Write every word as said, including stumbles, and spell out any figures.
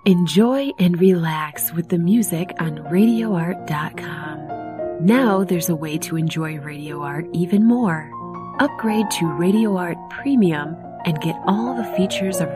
Enjoy and relax with the music on radio art dot com. Now there's a way to enjoy Radio Art even more. Upgrade to Radio Art Premium and get all the features of